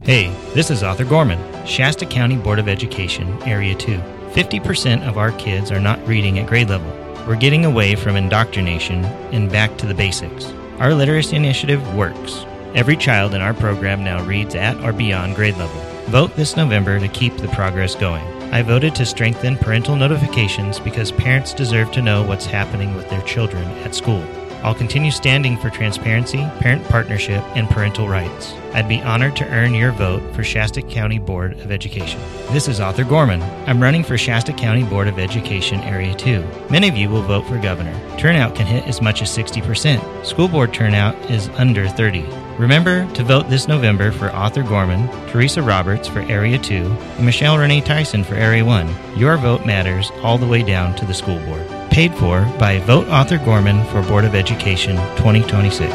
Hey, this is Arthur Gorman, Shasta County Board of Education, Area 2. 50% of our kids are not reading at grade level. We're getting away from indoctrination and back to the basics. Our literacy initiative works. Every child in our program now reads at or beyond grade level. Vote this November to keep the progress going. I voted to strengthen parental notifications because parents deserve to know what's happening with their children at school. I'll continue standing for transparency, parent partnership, and parental rights. I'd be honored to earn your vote for Shasta County Board of Education. This is Arthur Gorman. I'm running for Shasta County Board of Education Area 2. Many of you will vote for governor. Turnout can hit as much as 60%. School board turnout is under 30. Remember to vote this November for Arthur Gorman, Teresa Roberts for Area 2, and Michelle Renee Tyson for Area 1. Your vote matters all the way down to the school board. Paid for by Vote Arthur Gorman for Board of Education 2026.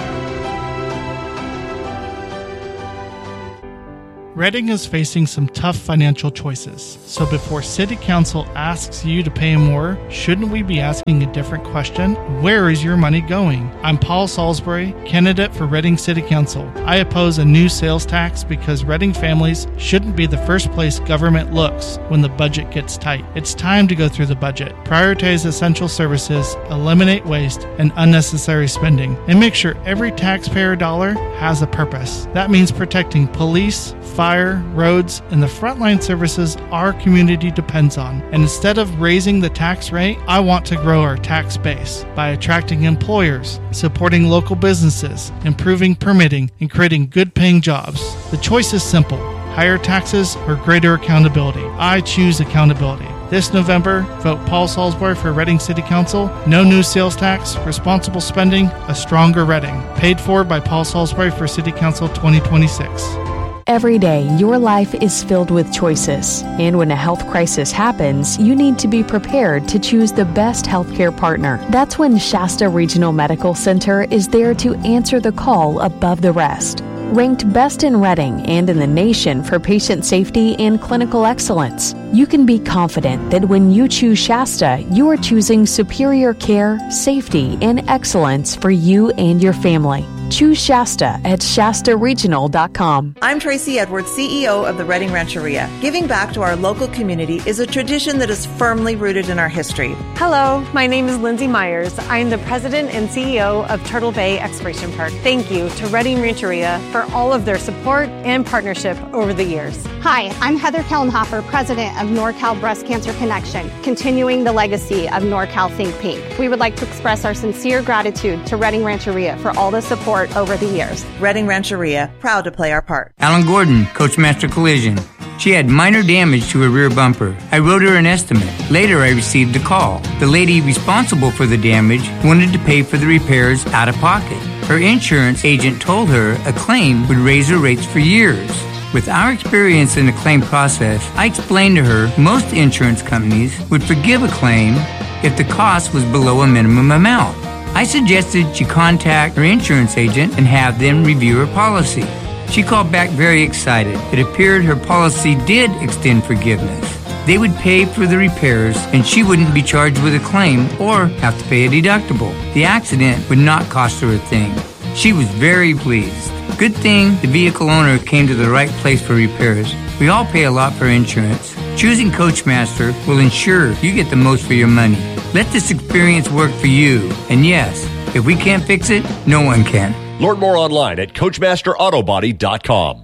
Reading is facing some tough financial choices. So before City Council asks you to pay more, shouldn't we be asking a different question? Where is your money going? I'm Paul Salisbury, candidate for Reading City Council. I oppose a new sales tax because Reading families shouldn't be the first place government looks when the budget gets tight. It's time to go through the budget, prioritize essential services, eliminate waste and unnecessary spending, and make sure every taxpayer dollar has a purpose. That means protecting police, fire, roads, and the frontline services our community depends on. And instead of raising the tax rate, I want to grow our tax base by attracting employers, supporting local businesses, improving permitting, and creating good-paying jobs. The choice is simple: higher taxes or greater accountability. I choose accountability. This November, vote Paul Salisbury for Reading City Council. No new sales tax, responsible spending, a stronger Reading. Paid for by Paul Salisbury for City Council 2026. Every day, your life is filled with choices. And when a health crisis happens, you need to be prepared to choose the best healthcare partner. That's when Shasta Regional Medical Center is there to answer the call above the rest. Ranked best in Reading and in the nation for patient safety and clinical excellence, you can be confident that when you choose Shasta, you are choosing superior care, safety, and excellence for you and your family. Choose Shasta at shastaregional.com. I'm Tracy Edwards, CEO of the Reading Rancheria. Giving back to our local community is a tradition that is firmly rooted in our history. Hello, my name is Lindsay Myers. I am the president and CEO of Turtle Bay Exploration Park. Thank you to Reading Rancheria for all of their support and partnership over the years. Hi, I'm Heather Kellenhofer, president of NorCal Breast Cancer Connection, continuing the legacy of NorCal Think Pink. We would like to express our sincere gratitude to Reading Rancheria for all the support over the years. Reading Rancheria, proud to play our part. Alan Gordon, Coachmaster Collision. She had minor damage to her rear bumper. I wrote her an estimate. Later, I received a call. The lady responsible for the damage wanted to pay for the repairs out of pocket. Her insurance agent told her a claim would raise her rates for years. With our experience in the claim process, I explained to her most insurance companies would forgive a claim if the cost was below a minimum amount. I suggested she contact her insurance agent and have them review her policy. She called back very excited. It appeared her policy did extend forgiveness. They would pay for the repairs and she wouldn't be charged with a claim or have to pay a deductible. The accident would not cost her a thing. She was very pleased. Good thing the vehicle owner came to the right place for repairs. We all pay a lot for insurance. Choosing Coachmaster will ensure you get the most for your money. Let this experience work for you. And yes, if we can't fix it, no one can. Learn more online at CoachmasterAutobody.com.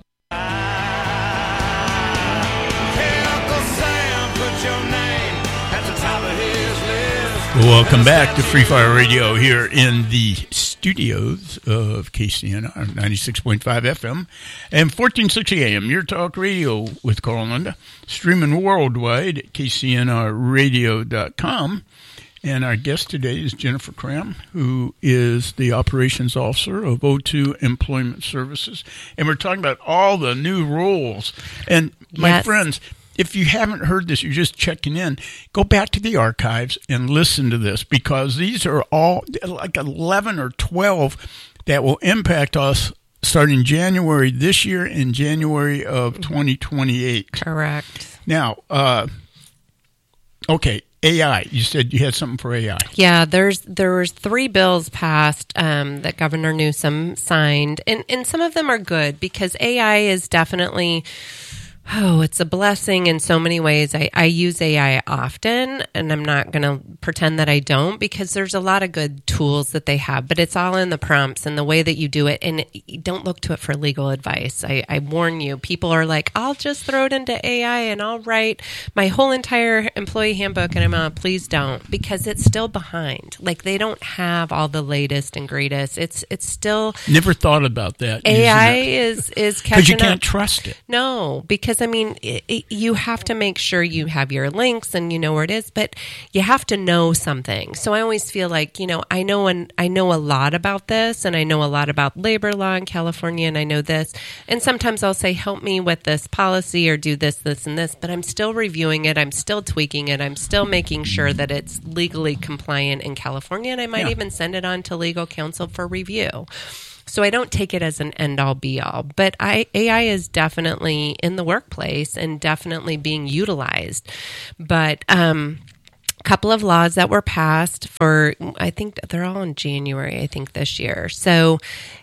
Welcome back to Free Fire Radio here in the studios of KCNR 96.5 FM and 1460 AM, your talk radio with Carl and Linda, streaming worldwide at KCNRradio.com. And our guest today is Jennifer Cram, who is the operations officer of O2 Employment Services. And we're talking about all the new rules. And my friends, if you haven't heard this, you're just checking in, go back to the archives and listen to this, because these are all like 11 or 12 that will impact us starting January this year and January of 2028. Correct. Now, okay, AI. You said you had something for AI. Yeah, there was 3 bills passed that Governor Newsom signed, and some of them are good because AI is definitely, it's a blessing in so many ways. I use AI often, and I'm not going to pretend that I don't, because there's a lot of good tools that they have, but it's all in the prompts and the way that you do it. And don't look to it for legal advice. I warn you, people are like, I'll just throw it into AI and I'll write my whole entire employee handbook. And I'm please don't, because it's still behind. Like, they don't have all the latest and greatest. It's still... Never thought about that. AI is catching up. Because you can't trust it. No, because I mean, you have to make sure you have your links and you know where it is, but you have to know something. So I always feel like, I know a lot about this, and I know a lot about labor law in California, and I know this. And sometimes I'll say, help me with this policy or do this, this, and this, but I'm still reviewing it. I'm still tweaking it. I'm still making sure that it's legally compliant in California, and I might even send it on to legal counsel for review. So I don't take it as an end-all, be-all. But AI is definitely in the workplace and definitely being utilized. But a couple of laws that were passed for, I think they're all in January, this year. So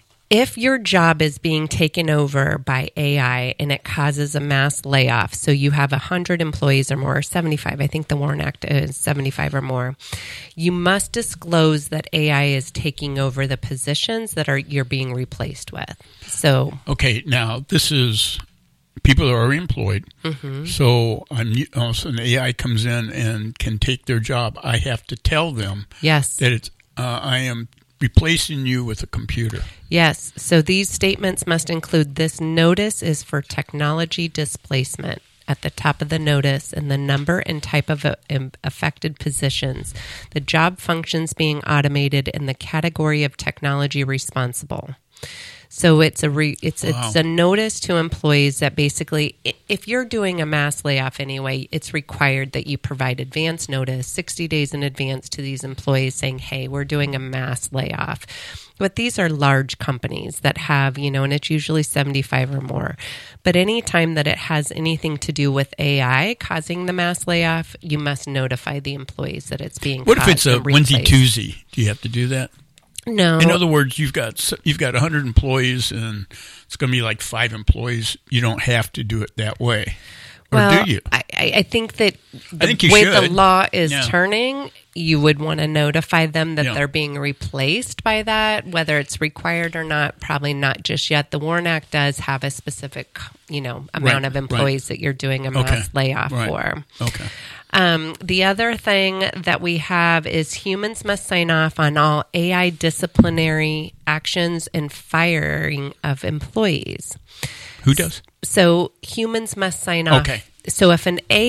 if your job is being taken over by AI and it causes a mass layoff, so you have 100 employees or more, or 75, I think the WARN Act is 75 or more, you must disclose that AI is taking over the positions that you're being replaced with. So, okay, now this is people are already employed. Mm-hmm. So all of a sudden AI comes in and can take their job. I have to tell them that it's I am replacing you with a computer. Yes. So these statements must include, this notice is for technology displacement at the top of the notice, and the number and type of affected positions, the job functions being automated, and the category of technology responsible. So it's a notice to employees that basically, if you're doing a mass layoff anyway, it's required that you provide advance notice 60 days in advance to these employees saying, hey, we're doing a mass layoff. But these are large companies that have, and it's usually 75 or more. But any time that it has anything to do with AI causing the mass layoff, you must notify the employees that it's being What if it's a Wednesday, Tuesday? Do you have to do that? No. In other words, you've got 100 employees, and it's going to be like 5 employees. You don't have to do it that way, or do you? I think that the way the law is turning, you would want to notify them that they're being replaced by that, whether it's required or not. Probably not just yet. The WARN Act does have a specific, amount of employees that you're doing a mass layoff for. Okay. The other thing that we have is humans must sign off on all AI disciplinary actions and firing of employees. Who does? So humans must sign off. Okay. So if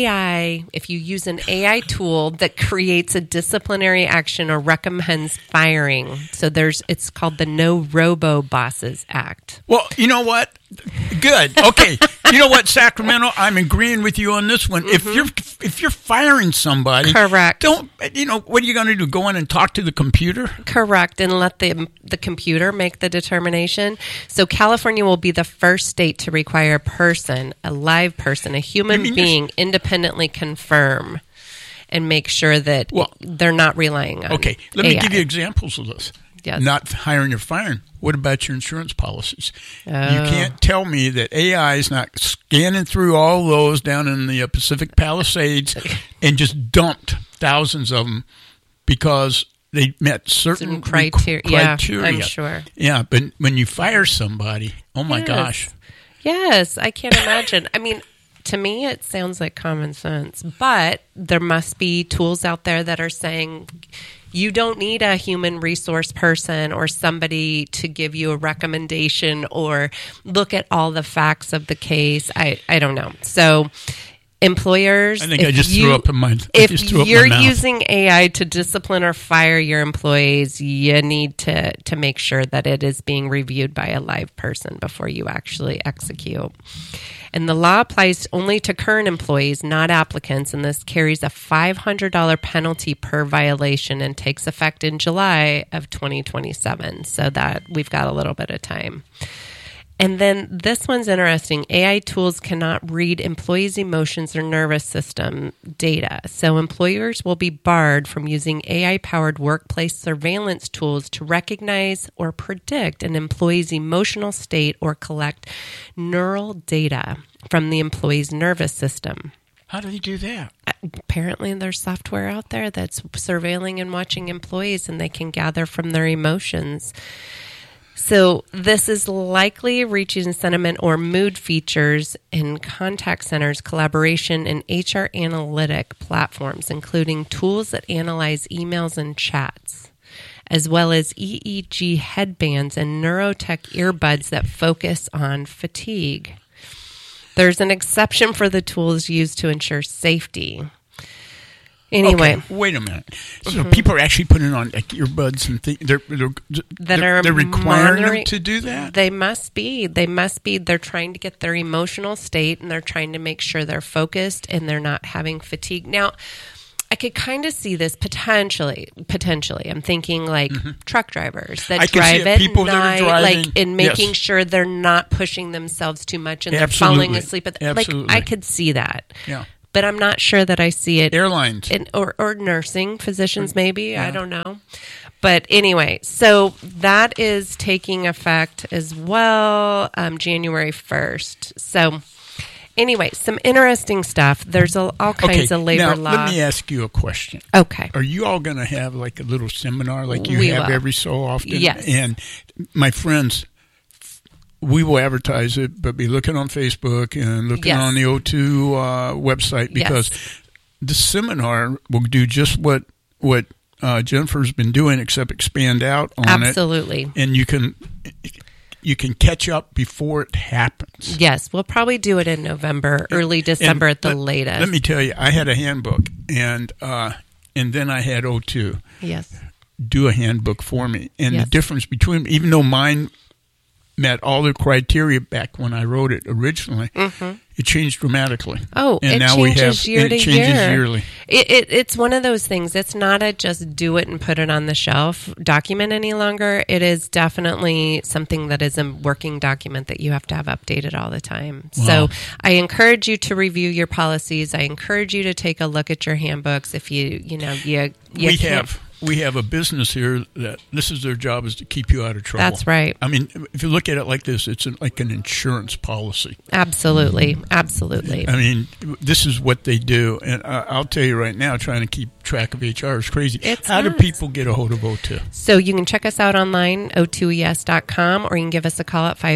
you use an AI tool that creates a disciplinary action or recommends firing, so it's called the No Robo Bosses Act. Well, you know what? Good. Okay. You know what, Sacramento? I'm agreeing with you on this one. Mm-hmm. If you're firing somebody, correct. Don't what are you going to do? Go in and talk to the computer? Correct, and let the computer make the determination. So California will be the first state to require a live person, a human being, independently confirm and make sure that they're not relying on. Okay, let me give you examples of this. Yes. Not hiring or firing. What about your insurance policies? You can't tell me that AI is not scanning through all those down in the Pacific Palisades and just dumped thousands of them because they met certain criteria. Yeah, I'm sure. Yeah, but when you fire somebody, oh my gosh. Yes, I can't imagine. I mean, to me, it sounds like common sense, but there must be tools out there that are saying you don't need a human resource person or somebody to give you a recommendation or look at all the facts of the case. I don't know. So employers, I think I just threw up in my mouth. If you're using AI to discipline or fire your employees, you need to make sure that it is being reviewed by a live person before you actually execute. And the law applies only to current employees, not applicants, and this carries a $500 penalty per violation and takes effect in July of 2027, so that we've got a little bit of time. And then this one's interesting. AI tools cannot read employees' emotions or nervous system data. So employers will be barred from using AI-powered workplace surveillance tools to recognize or predict an employee's emotional state or collect neural data from the employee's nervous system. How do they do that? Apparently, there's software out there that's surveilling and watching employees, and they can gather from their emotions. So this is likely reaching sentiment or mood features in contact centers, collaboration, and HR analytic platforms, including tools that analyze emails and chats, as well as EEG headbands and neurotech earbuds that focus on fatigue. There's an exception for the tools used to ensure safety. Anyway. Okay, wait a minute. So people are actually putting on like earbuds and things. They're requiring them to do that? They must be. They're trying to get their emotional state, and they're trying to make sure they're focused and they're not having fatigue. Now, I could kind of see this potentially. I'm thinking like truck drivers that drive at night, like in making sure they're not pushing themselves too much and they're falling asleep. Like I could see that. Yeah. But I'm not sure that I see it. Airlines. Or nursing physicians maybe. Yeah. I don't know. But anyway, so that is taking effect as well January 1st. So anyway, some interesting stuff. There's all kinds of labor law. Let me ask you a question. Okay. Are you all going to have like a little seminar like you have every so often? Yes. And my friends, we will advertise it, but be looking on Facebook and looking on the O2 website, because the seminar will do just what Jennifer's been doing, except expand out on it. Absolutely. And you can catch up before it happens. Yes, we'll probably do it in November, early December at the latest. Let me tell you, I had a handbook, and then I had O2 do a handbook for me. And the difference between, even though mine met all the criteria back when I wrote it originally, it changed dramatically. Oh, and it now changes year to year. It changes yearly. It's one of those things. It's not a just do it and put it on the shelf document any longer. It is definitely something that is a working document that you have to have updated all the time. Wow. So I encourage you to review your policies. I encourage you to take a look at your handbooks if you We have a business here that this is their job, is to keep you out of trouble. That's right. I mean, if you look at it like this, it's like an insurance policy. Absolutely. Absolutely. I mean, this is what they do. And I'll tell you right now, trying to keep track of HR is crazy. How do people get a hold of O2? So you can check us out online, o2es.com, or you can give us a call at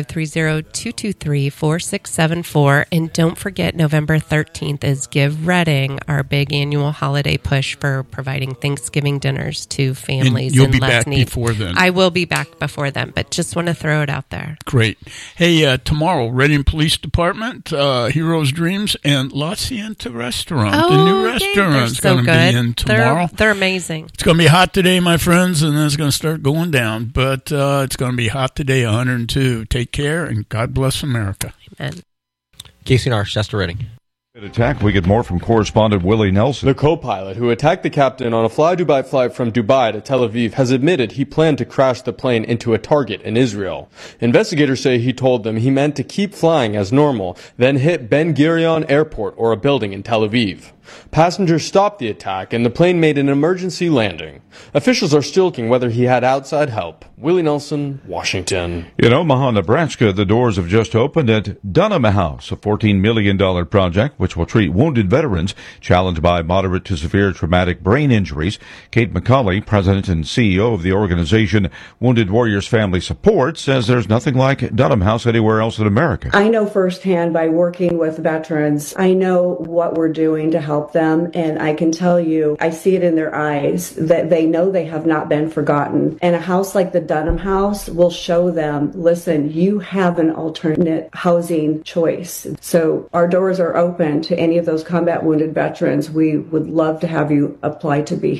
530-223-4674. And don't forget, November 13th is Give Reading, our big annual holiday push for providing Thanksgiving dinners to families and in less need. You'll be back before then. I will be back before then, but just want to throw it out there. Great. Hey, tomorrow, Reading Police Department, Heroes Dreams, and La Cienta Restaurant. The new restaurant's going to be in tomorrow. They're amazing. It's going to be hot today, my friends, and then it's going to start going down. But it's going to be hot today, 102. Take care, and God bless America. Amen. KCNR, Shasta Reading. Attack. We get more from correspondent Willie Nelson. The co-pilot who attacked the captain on a Fly-Dubai flight from Dubai to Tel Aviv has admitted he planned to crash the plane into a target in Israel. Investigators say he told them he meant to keep flying as normal, then hit Ben Gurion Airport or a building in Tel Aviv. Passengers stopped the attack and the plane made an emergency landing. Officials are still looking whether he had outside help. Willie Nelson, Washington. In Omaha, Nebraska, the doors have just opened at Dunham House, a $14 million project which will treat wounded veterans challenged by moderate to severe traumatic brain injuries. Kate McCauley, president and CEO of the organization Wounded Warriors Family Support, says there's nothing like Dunham House anywhere else in America. I know firsthand by working with veterans, I know what we're doing to help them, and I can tell you, I see it in their eyes that they know they have not been forgotten. And a house like the Dunham House will show them, listen, you have an alternate housing choice. So our doors are open to any of those combat wounded veterans. We would love to have you apply to be here.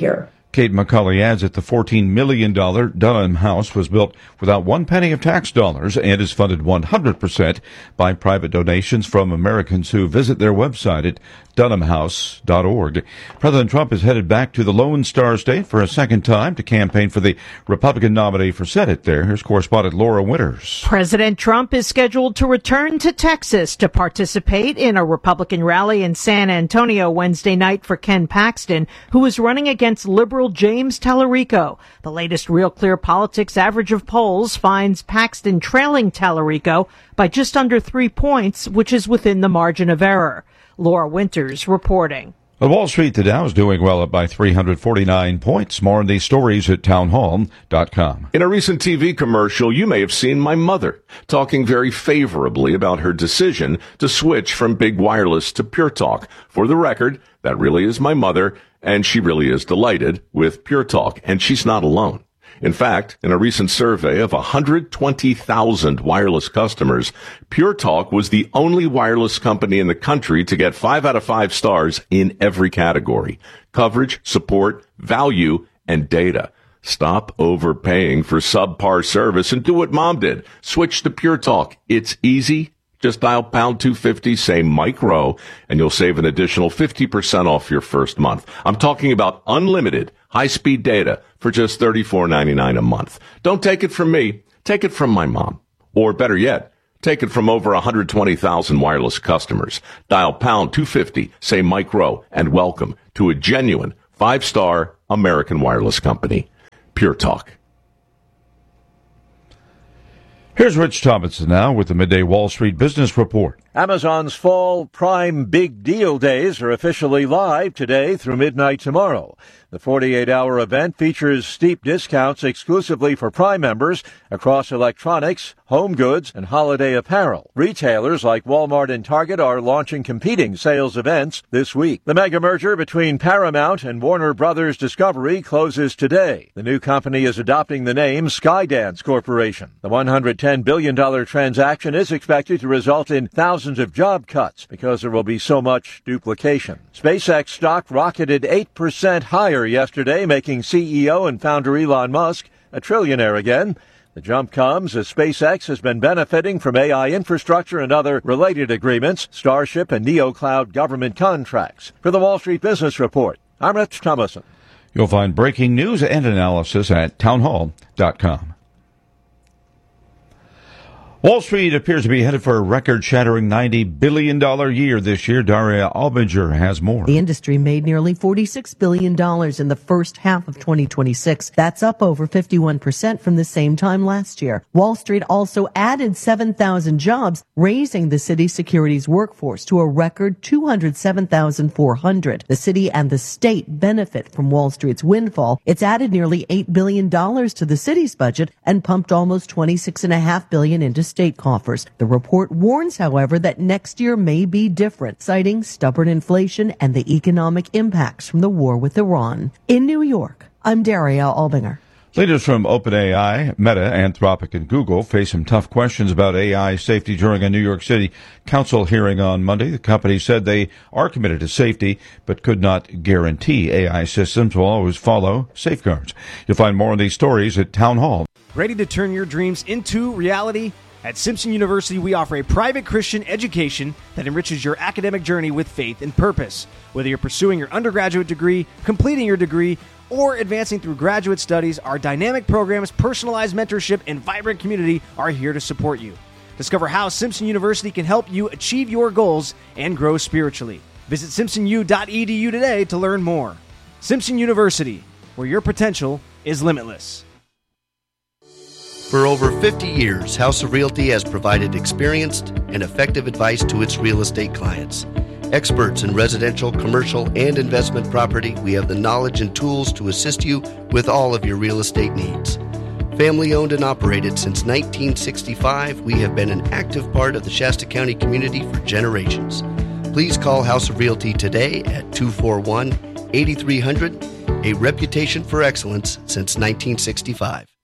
Kate McCulley adds that the $14 million Dunham House was built without one penny of tax dollars and is funded 100% by private donations from Americans who visit their website at dunhamhouse.org. President Trump is headed back to the Lone Star State for a second time to campaign for the Republican nominee for Senate there. Here's correspondent Laura Winters. President Trump is scheduled to return to Texas to participate in a Republican rally in San Antonio Wednesday night for Ken Paxton, who is running against liberal James Tallarico. The latest Real Clear Politics average of polls finds Paxton trailing Tallarico by just under 3 points, which is within the margin of error. Laura Winters reporting. On Wall Street, the Dow is doing well, up by 349 points. More on these stories at townhall.com. In a recent TV commercial, you may have seen my mother talking very favorably about her decision to switch from big wireless to Pure Talk. For the record, that really is my mother, and she really is delighted with Pure Talk, and she's not alone. In fact, in a recent survey of 120,000 wireless customers, Pure Talk was the only wireless company in the country to get 5 out of 5 stars in every category: coverage, support, value, and data. Stop overpaying for subpar service and do what Mom did. Switch to Pure Talk. It's easy. Just dial pound 250, say Mike Rowe, and you'll save an additional 50% off your first month. I'm talking about unlimited high-speed data for just $34.99 a month. Don't take it from me. Take it from my mom. Or better yet, take it from over 120,000 wireless customers. Dial pound 250, say Mike Rowe, and welcome to a genuine 5-star American wireless company. Pure Talk. Here's Rich Thompson now with the Midday Wall Street Business Report. Amazon's fall Prime Big Deal Days are officially live today through midnight tomorrow. The 48-hour event features steep discounts exclusively for Prime members across electronics, home goods, and holiday apparel. Retailers like Walmart and Target are launching competing sales events this week. The mega merger between Paramount and Warner Brothers Discovery closes today. The new company is adopting the name Skydance Corporation. The $110 billion transaction is expected to result in thousands of job cuts because there will be so much duplication. SpaceX stock rocketed 8% higher yesterday, making CEO and founder Elon Musk a trillionaire again. The jump comes as SpaceX has been benefiting from AI infrastructure and other related agreements, Starship and NeoCloud government contracts. For the Wall Street Business Report, I'm Rich Thomason. You'll find breaking news and analysis at townhall.com. Wall Street appears to be headed for a record-shattering $90 billion year this year. Daria Albinger has more. The industry made nearly $46 billion in the first half of 2026. That's up over 51% from the same time last year. Wall Street also added 7,000 jobs, raising the city's securities workforce to a record 207,400. The city and the state benefit from Wall Street's windfall. It's added nearly $8 billion to the city's budget and pumped almost $26.5 billion into state coffers. The report warns, however, that next year may be different, citing stubborn inflation and the economic impacts from the war with Iran. In New York, I'm Daria Albinger. Leaders from OpenAI, Meta, Anthropic, and Google face some tough questions about AI safety during a New York City council hearing on Monday. The company said they are committed to safety, but could not guarantee AI systems will always follow safeguards. You'll find more on these stories at Town Hall. Ready to turn your dreams into reality? At Simpson University, we offer a private Christian education that enriches your academic journey with faith and purpose. Whether you're pursuing your undergraduate degree, completing your degree, or advancing through graduate studies, our dynamic programs, personalized mentorship, and vibrant community are here to support you. Discover how Simpson University can help you achieve your goals and grow spiritually. Visit simpsonu.edu today to learn more. Simpson University, where your potential is limitless. For over 50 years, House of Realty has provided experienced and effective advice to its real estate clients. Experts in residential, commercial, and investment property, we have the knowledge and tools to assist you with all of your real estate needs. Family owned and operated since 1965, we have been an active part of the Shasta County community for generations. Please call House of Realty today at 241-8300, a reputation for excellence since 1965.